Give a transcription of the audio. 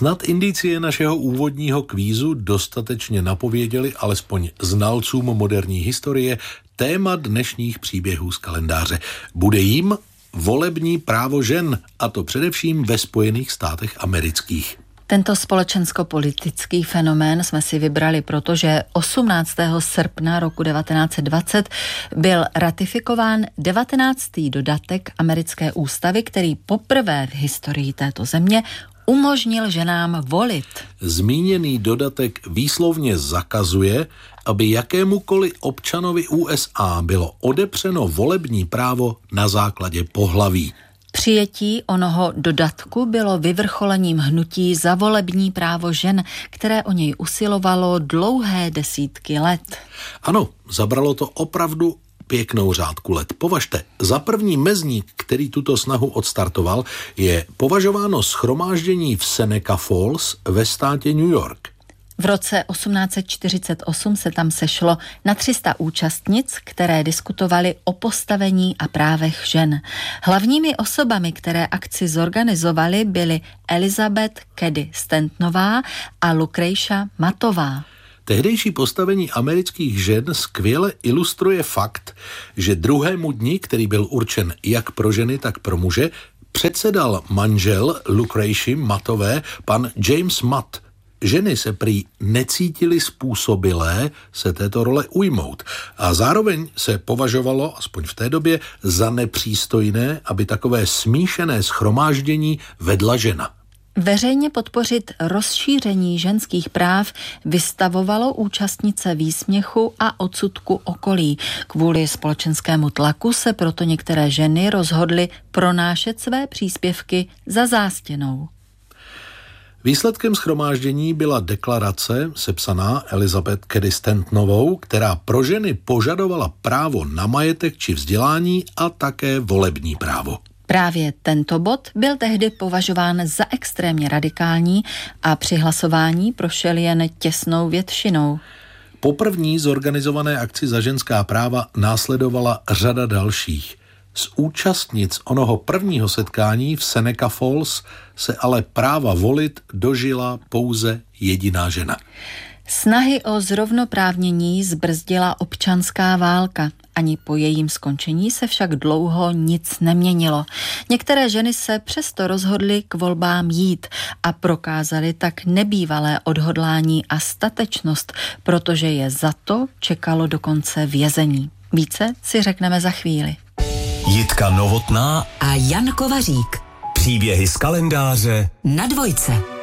Snad indicie našeho úvodního kvízu dostatečně napověděli alespoň znalcům moderní historie téma dnešních příběhů z kalendáře. Bude jim volební právo žen, a to především ve Spojených státech amerických. Tento společensko-politický fenomén jsme si vybrali, protože 18. srpna roku 1920 byl ratifikován 19. dodatek americké ústavy, který poprvé v historii této země umožnil ženám volit. Zmíněný dodatek výslovně zakazuje, aby jakémukoliv občanovi USA bylo odepřeno volební právo na základě pohlaví. Přijetí onoho dodatku bylo vyvrcholením hnutí za volební právo žen, které o něj usilovalo dlouhé desítky let. Ano, zabralo to opravdu pěknou řádku let. Považte, za první mezník, který tuto snahu odstartoval, je považováno shromáždění v Seneca Falls ve státě New York. V roce 1848 se tam sešlo na 300 účastnic, které diskutovaly o postavení a právech žen. Hlavními osobami, které akci zorganizovaly, byly Elizabeth Cady Stantonová a Lucretia Mattová. Tehdejší postavení amerických žen skvěle ilustruje fakt, že druhému dni, který byl určen jak pro ženy, tak pro muže, předsedal manžel Lucretia Mattové, pan James Matt. Ženy se prý necítily způsobilé se této role ujmout a zároveň se považovalo, aspoň v té době, za nepřístojné, aby takové smíšené shromáždění vedla žena. Veřejně podpořit rozšíření ženských práv vystavovalo účastnice výsměchu a odsudku okolí. Kvůli společenskému tlaku se proto některé ženy rozhodly pronášet své příspěvky za zástěnou. Výsledkem shromáždění byla deklarace sepsaná Elizabeth Cady Stantonovou, která pro ženy požadovala právo na majetek či vzdělání a také volební právo. Právě tento bod byl tehdy považován za extrémně radikální a při hlasování prošel jen těsnou většinou. Po první zorganizované akci za ženská práva následovala řada dalších. Z účastnic onoho prvního setkání v Seneca Falls se ale práva volit dožila pouze jediná žena. Snahy o zrovnoprávnění zbrzdila občanská válka. Ani po jejím skončení se však dlouho nic neměnilo. Některé ženy se přesto rozhodly k volbám jít a prokázaly tak nebývalé odhodlání a statečnost, protože je za to čekalo dokonce vězení. Více si řekneme za chvíli. Jitka Novotná a Jan Kovařík. Příběhy z kalendáře na Dvojce.